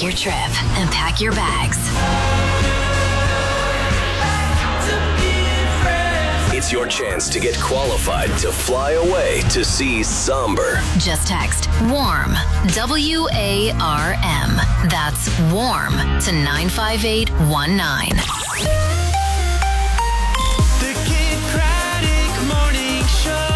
your trip and pack your bags. It's your chance to get qualified to fly away to see somber. Just text WARM, WARM. That's WARM to 95819. The Kid Craddock Morning Show.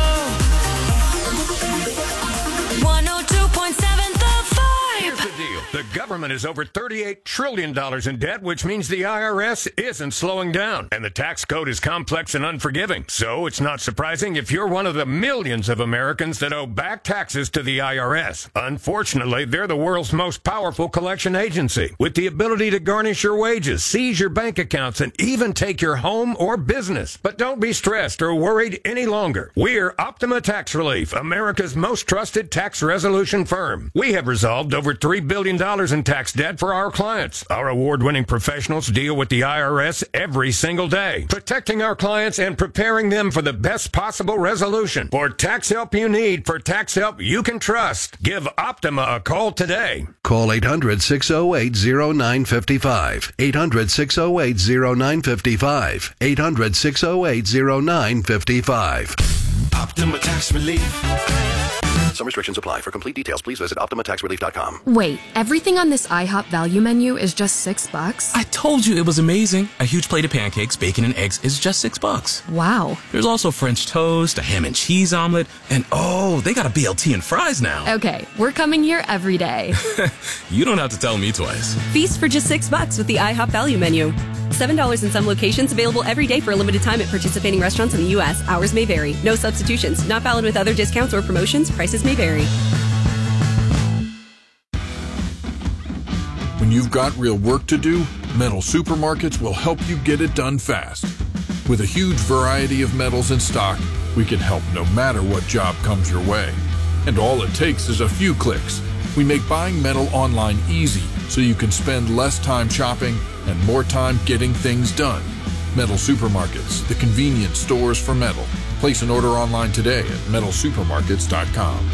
102.7 The Vibe. Here's the deal. The government is over $38 trillion in debt, which means the IRS isn't slowing down. And the tax code is complex and unforgiving. So it's not surprising if you're one of the millions of Americans that owe back taxes to the IRS. Unfortunately, they're the world's most powerful collection agency, with the ability to garnish your wages, seize your bank accounts, and even take your home or business. But don't be stressed or worried any longer. We're Optima Tax Relief, America's most trusted tax resolution firm. We have resolved over $3 billion in tax debt for our clients. Our award-winning professionals deal with the IRS every single day, protecting our clients and preparing them for the best possible resolution. For tax help you need, for tax help you can trust, give Optima a call today. Call 800-608-0955. 800-608-0955. 800-608-0955. Optima Tax Relief. Some restrictions apply. For complete details, please visit OptimaTaxRelief.com. Wait, everything on this IHOP value menu is just $6? I told you it was amazing. A huge plate of pancakes, bacon, and eggs is just $6. Wow. There's also French toast, a ham and cheese omelet, and oh, they got a BLT and fries now. Okay, we're coming here every day. You don't have to tell me twice. Feast for just $6 with the IHOP value menu. $7 in some locations, available every day for a limited time at participating restaurants in the U.S. Hours may vary. No substitutions. Not valid with other discounts or promotions. Prices may vary. When you've got real work to do, Metal Supermarkets will help you get it done fast. With a huge variety of metals in stock, we can help no matter what job comes your way. And all it takes is a few clicks. We make buying metal online easy so you can spend less time shopping and more time getting things done. Metal Supermarkets, the convenience stores for metal. Place an order online today at metalsupermarkets.com.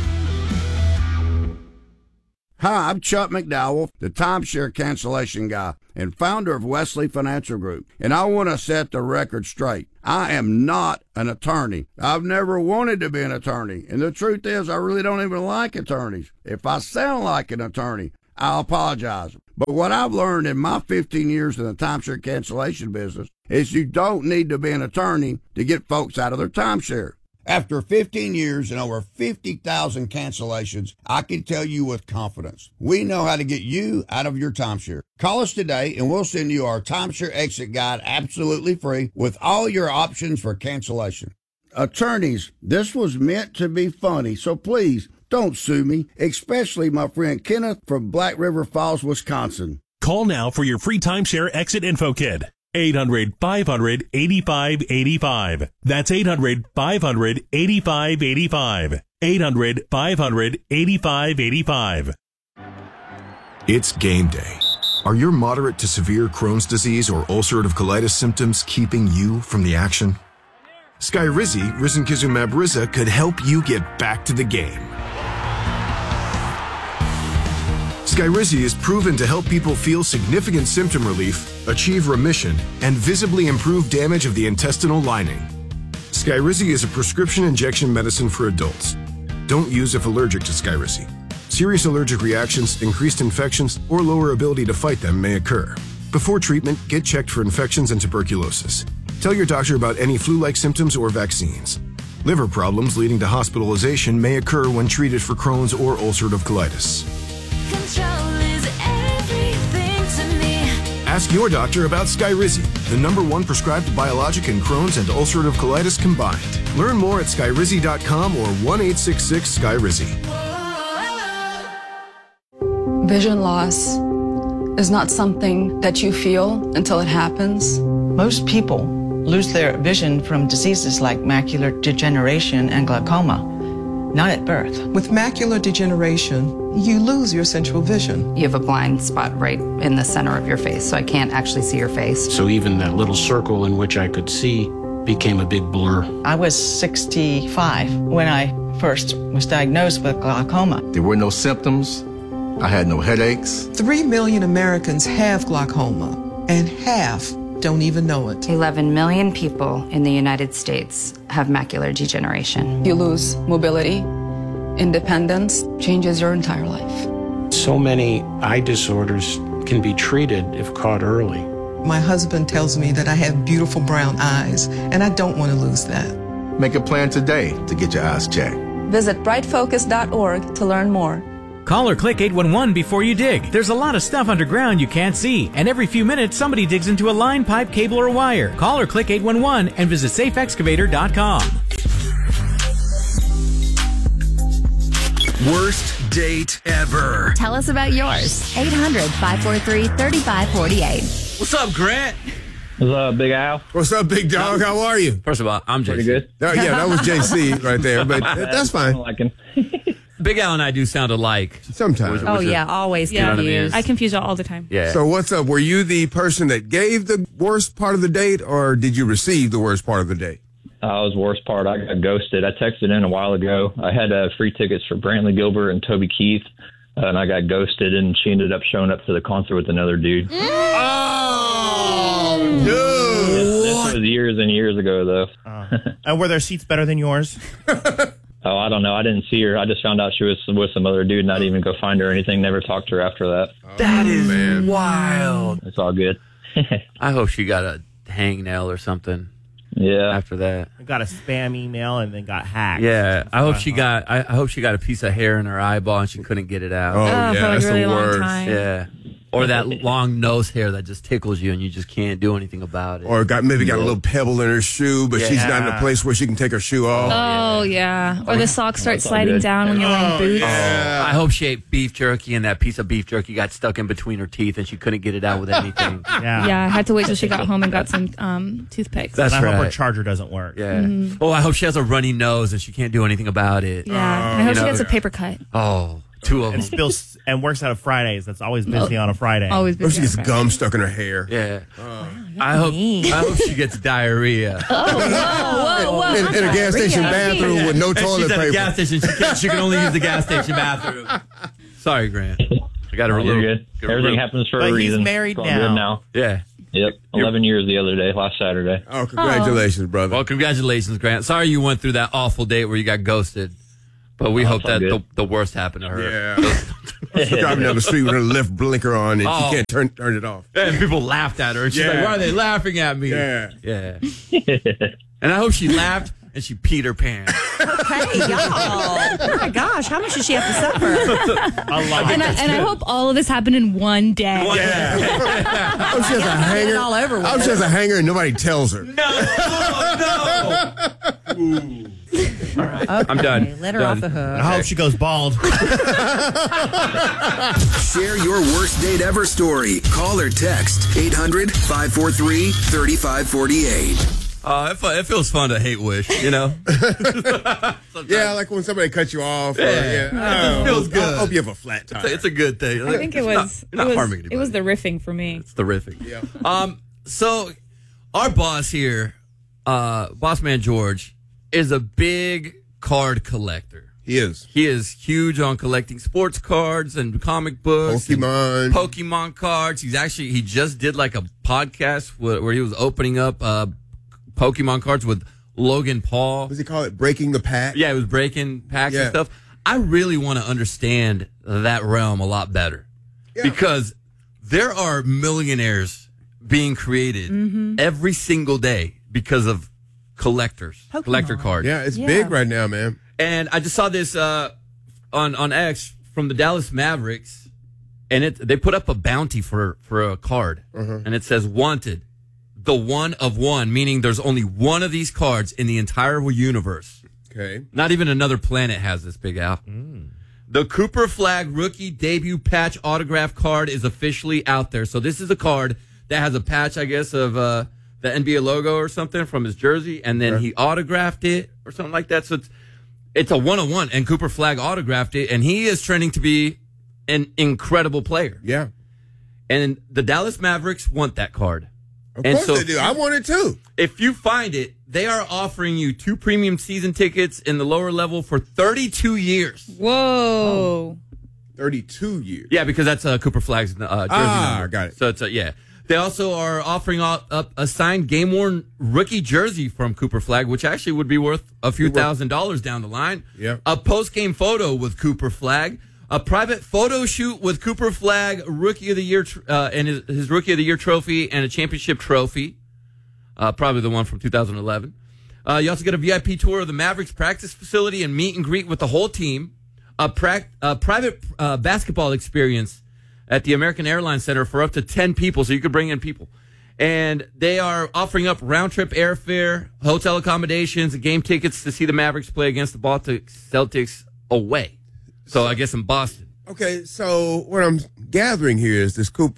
Hi, I'm Chuck McDowell, the timeshare cancellation guy and founder of Wesley Financial Group, and I want to set the record straight. I am not an attorney. I've never wanted to be an attorney, and the truth is I really don't even like attorneys. If I sound like an attorney, I'll apologize. But what I've learned in my 15 years in the timeshare cancellation business is you don't need to be an attorney to get folks out of their timeshare. After 15 years and over 50,000 cancellations, I can tell you with confidence, we know how to get you out of your timeshare. Call us today and we'll send you our timeshare exit guide absolutely free with all your options for cancellation. Attorneys, this was meant to be funny, so please don't sue me, especially my friend Kenneth from Black River Falls, Wisconsin. Call now for your free timeshare exit info kit. 800-500-8585. That's 800-500-8585. 800-500-8585. It's game day. Are your moderate to severe Crohn's disease or ulcerative colitis symptoms keeping you from the action? Skyrizi, risankizumab Riza, could help you get back to the game. Skyrizi is proven to help people feel significant symptom relief, achieve remission, and visibly improve damage of the intestinal lining. Skyrizi is a prescription injection medicine for adults. Don't use if allergic to Skyrizi. Serious allergic reactions, increased infections, or lower ability to fight them may occur. Before treatment, get checked for infections and tuberculosis. Tell your doctor about any flu-like symptoms or vaccines. Liver problems leading to hospitalization may occur when treated for Crohn's or ulcerative colitis. Control is everything to me. Ask your doctor about Skyrizi, the #1 prescribed biologic in Crohn's and ulcerative colitis combined. Learn more at skyrizi.com or 1-866-SKYRIZI. Vision loss is not something that you feel until it happens. Most people lose their vision from diseases like macular degeneration and glaucoma, not at birth. With macular degeneration, you lose your central vision. You have a blind spot right in the center of your face, so I can't actually see your face. So even that little circle in which I could see became a big blur. I was 65 when I first was diagnosed with glaucoma. There were no symptoms, I had no headaches. 3 million Americans have glaucoma, and half don't even know it. 11 million people in the United States have macular degeneration. You lose mobility, independence, changes your entire life. So many eye disorders can be treated if caught early. My husband tells me that I have beautiful brown eyes, and I don't want to lose that. Make a plan today to get your eyes checked. Visit brightfocus.org to learn more. Call or click 811 before you dig. There's a lot of stuff underground you can't see, and every few minutes somebody digs into a line, pipe, cable, or wire. Call or click 811 and visit safeexcavator.com. Worst date ever. Tell us about yours. 800-543-3548. What's up, Grant? What's up, Big Al? What's up, big dog? How are you? First of all, I'm JC. Pretty good. Yeah, that was JC right there, but that's fine. Big Al and I do sound alike. Sometimes. Always You know what I mean? I confuse y'all all the time. Yeah. So what's up? Were you the person that gave the worst part of the date, or did you receive the worst part of the date? I was worst part. I got ghosted. I texted in a while ago. I had free tickets for Brantley Gilbert and Toby Keith, and I got ghosted, and she ended up showing up to the concert with another dude. Oh, dude. This was years and years ago, though. And were their seats better than yours? Oh, I don't know. I didn't see her. I just found out she was with some other dude, not even go find her or anything. Never talked to her after that. That is wild. It's all good. I hope she got a hangnail or something. Yeah. After that, I got a spam email and then got hacked. yeah. I hope she got. I hope she got a piece of hair in her eyeball and she couldn't get it out. Oh, yeah, for that's a really the long worst. time. Yeah. Or that long nose hair that just tickles you and you just can't do anything about it. Or maybe got a little pebble in her shoe, but she's not in a place where she can take her shoe off. Oh, yeah. Or the socks start sliding down when you're wearing boots. I hope she ate beef jerky and that piece of beef jerky got stuck in between her teeth and she couldn't get it out with anything. Yeah, I had to wait till she got home and got some toothpicks. That's And I hope her right. charger doesn't work. Yeah. Oh, I hope she has a runny nose and she can't do anything about it. Yeah, and I hope she gets a paper cut. Oh, two of them. And spills and works out of Fridays. That's always busy on a Friday. Always Or busy. she gets on Friday. gum stuck in her hair. Yeah. I hope she gets diarrhea. Whoa. In a gas station bathroom with no And toilet she's at paper. a gas station. She can only use the gas station bathroom. Sorry, Grant. I got a You're little good. Everything happens for a reason. He's married It's all good now. Yeah. Yep. 11 years the other day, last Saturday. Oh, congratulations, brother. Well, congratulations, Grant. Sorry you went through that awful date where you got ghosted. But we hope it's all that good. Oh, the worst happened to her. Yeah. She's driving down the street with her left blinker on, and she can't turn it off. And people laughed at her. And she's like, why are they laughing at me? Yeah. Yeah. And I hope she laughed and she peed her pants. Hey, y'all. Oh, my gosh. How much does she have to suffer? A lot. And I hope all of this happened in one day. I hope she has a hanger. all over with. I hope she has a hanger and nobody tells her. No. All right. Okay, I'm done. Let her Done. off the hook. I hope she goes bald. Share your worst date ever story. Call or text 800-543-3548. It feels fun to hate wish, you know? Yeah, like when somebody cuts you off. Yeah. It feels good. I hope you have a flat tire. It's a good thing. I think it was. You're not harming anybody. It was the riffing for me. It's terrific. Yeah. So our boss here, boss man George, is a big card collector. He is. He is huge on collecting sports cards and comic books. Pokemon. And Pokemon cards. He just did like a podcast where he was opening up Pokemon cards with Logan Paul. What does he call it? Breaking the pack? Yeah, it was breaking packs Yeah. and stuff. I really want to understand that realm a lot better. Yeah. Because there are millionaires being created every single day because of collector cards. Yeah, it's big right now, man. And I just saw this on X from the Dallas Mavericks, and they put up a bounty for a card, and it says wanted, the one of one, meaning there's only one of these cards in the entire universe. Okay. Not even another planet has this, Big Al. The Cooper Flag rookie debut patch autograph card is officially out there. So this is a card that has a patch, I guess, of the NBA logo or something from his jersey, and then he autographed it or something like that. So it's a one-on-one, and Cooper Flag autographed it, and he is trending to be an incredible player. Yeah. And the Dallas Mavericks want that card. Of course they do. I want it too. If you find it, they are offering you 2 premium season tickets in the lower level for 32 years. Whoa. 32 years. Yeah, because that's Cooper Flag's jersey number. Got it. So it's yeah. They also are offering up a signed game-worn rookie jersey from Cooper Flag, which actually would be worth a few $1,000s down the line. Yep. A post-game photo with Cooper Flag, a private photo shoot with Cooper Flag, Rookie of the Year, and his Rookie of the Year trophy, and a championship trophy, probably the one from 2011. You also get a VIP tour of the Mavericks practice facility and meet and greet with the whole team, a private basketball experience at the American Airlines Center for up to 10 people, so you could bring in people. And they are offering up round-trip airfare, hotel accommodations, and game tickets to see the Mavericks play against the Boston Celtics away. So I guess in Boston. Okay, so what I'm gathering here is this card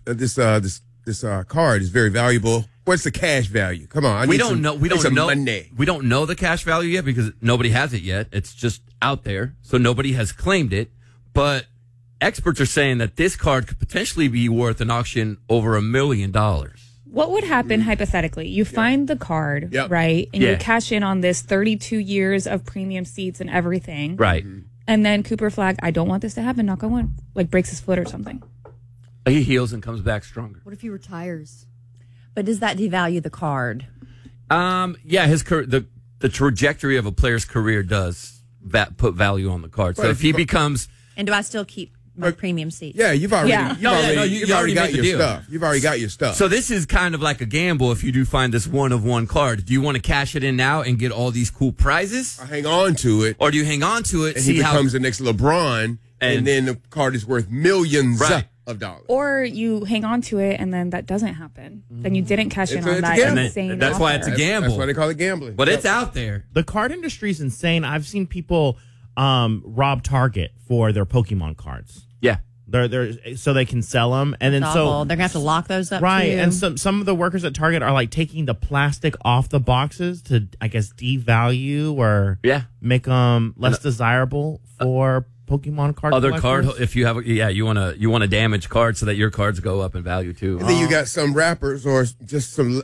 is very valuable. What's the cash value? Come on, We don't know money. We don't know the cash value yet because nobody has it yet. It's just out there, so nobody has claimed it. But experts are saying that this card could potentially be worth an auction over $1 million. What would happen hypothetically? You find the card, right? And you cash in on this 32 years of premium seats and everything. Right. And then Cooper Flag, I don't want this to happen, knock on wood, like breaks his foot or something. He heals and comes back stronger. What if he retires? But does that devalue the card? Yeah, the trajectory of a player's career does put value on the card. So if he becomes... And do I still keep my premium seats? Yeah, you've already got your deal. stuff. You've already got your stuff. So this is kind of like a gamble if you do find this one-of-one card. Do you want to cash it in now and get all these cool prizes? I hang on to it. Or do you hang on to it, and see he becomes the next LeBron, and then the card is worth millions of dollars. Or you hang on to it and then that doesn't happen. Then you didn't cash in on that insane That's offer. why it's a gamble. That's why they call it gambling. But it's out there. The card industry is insane. I've seen people rob Target for their Pokemon cards. Yeah. They're so they can sell them, and then they're gonna have to lock those up, right? too. And some of the workers at Target are like taking the plastic off the boxes to, I guess, devalue or make them less desirable for Pokemon card. Other collectors. card, if you have, you want a damaged card so that your cards go up in value too. And then you got some rappers or just some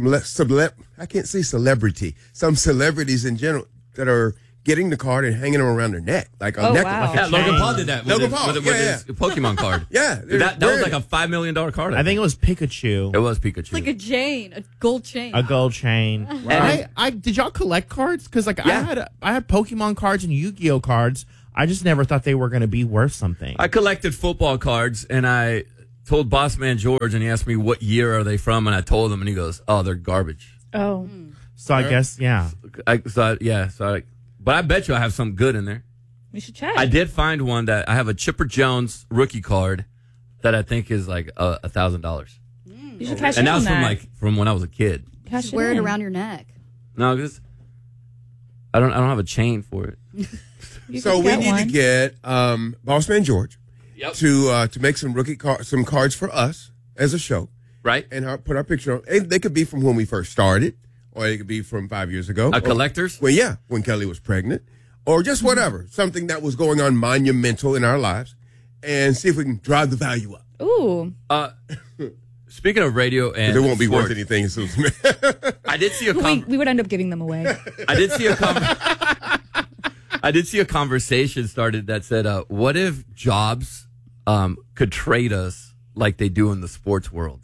I can't say celebrity, some celebrities in general that are getting the card and hanging them around their neck like a necklace. Wow. Yeah, Logan Paul did that. With his Pokemon card. that was like a $5 million card. I think it was Pikachu. It was Pikachu. It's like a chain, a gold chain. A gold chain. Wow. I did y'all collect cards? Because I had Pokemon cards and Yu-Gi-Oh cards. I just never thought they were going to be worth something. I collected football cards, and I told Boss Man George, and he asked me what year are they from, and I told him, and he goes, "Oh, they're garbage." Oh, so I guess but I bet you I have something good in there. We should check. I did find one that I have a Chipper Jones rookie card that I think is like $1,000. You should cash and in on that that. was from when I was a kid. Just wear it around your neck. No, because I don't have a chain for it. So we need to get Bossman George to make some some cards for us as a show, right? And put our picture on. And they could be from when we first started, or they could be from 5 years ago. Collectors? Well, yeah, when Kelly was pregnant, or just whatever, something that was going on monumental in our lives, and see if we can drive the value up. Ooh. Speaking of radio and it won't be sports, worth anything. So I did see we would end up giving them away. I did see a conversation started that said, what if Jobs could trade us like they do in the sports world?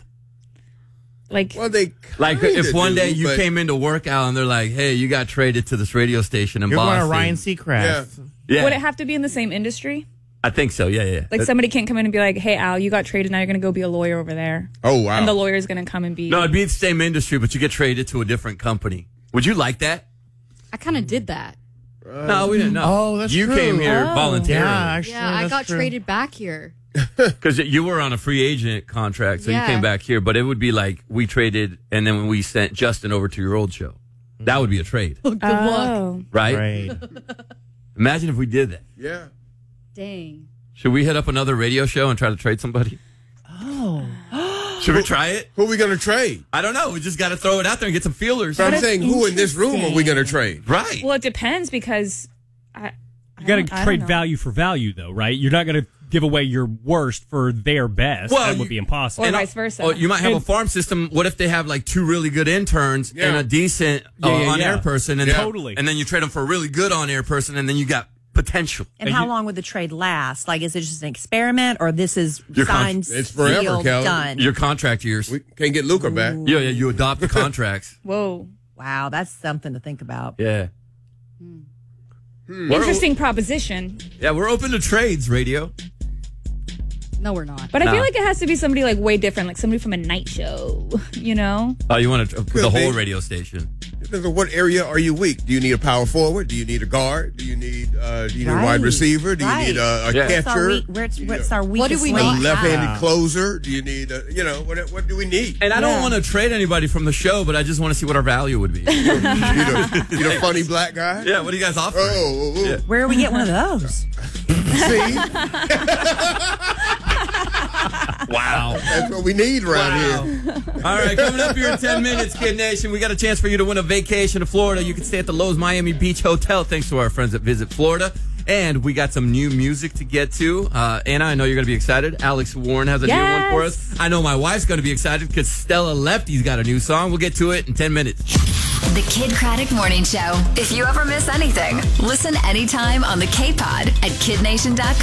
If one day you came into work out and they're like, hey, you got traded to this radio station in You're Boston. going to Ryan Seacrest. Yeah. Would it have to be in the same industry? I think so, yeah. Like somebody can't come in and be like, hey, Al, you got traded, now you're going to go be a lawyer over there. Oh, wow. And the lawyer's going to come and be... No, it'd be the same industry, but you get traded to a different company. Would you like that? I kind of did that. No, we didn't know. Oh, that's you true. came here voluntarily. Yeah, actually, I got traded back here. Because you were on a free agent contract, so you came back here. But it would be like we traded, and then when we sent Justin over to your old show. That would be a trade. Good luck. Right? Imagine if we did that. Yeah. Dang. Should we hit up another radio show and try to trade somebody? Oh. Should we try it? Who are we going to trade? I don't know. We just got to throw it out there and get some feelers. But I'm saying, who in this room are we going to trade? Right. Well, it depends because you got to trade value for value, though, right? You're not going to give away your worst for their best. Well, that would be impossible. Or vice versa. Or you might have a farm system. What if they have like two really good interns and a decent on-air person? And Totally. And then you trade them for a really good on-air person, and then you got potential. And how long would the trade last? Like, is it just an experiment, or this is signed, it's forever, sealed, Kelly. done? Your contract years. We can't get Luca back. Yeah, you adopt the contracts. Whoa. Wow, that's something to think about. Yeah. Interesting proposition. Yeah, we're open to trades, radio. No, we're not. But I feel like it has to be somebody like way different, like somebody from a night show, you know? Oh, you want the whole radio station? Depends on what area are you weak. Do you need a power forward? Do you need a guard? Do you need a wide receiver? Do you need a catcher? What's our weakest What do we a not left-handed have? closer? Do you need what do we need? And I don't want to trade anybody from the show, but I just want to see what our value would be. you need a funny black guy? Yeah, what do you guys offer? Yeah. Where do we get one of those? See? Wow. That's what we need around here. All right, coming up here in 10 minutes, Kid Nation, we got a chance for you to win a vacation to Florida. You can stay at the Lowe's Miami Beach Hotel thanks to our friends at Visit Florida. And we got some new music to get to. Anna, I know you're going to be excited. Alex Warren has a new one for us. I know my wife's going to be excited because Stella Lefty's got a new song. We'll get to it in 10 minutes. The Kid Craddock Morning Show. If you ever miss anything, listen anytime on the K-Pod at kidnation.com.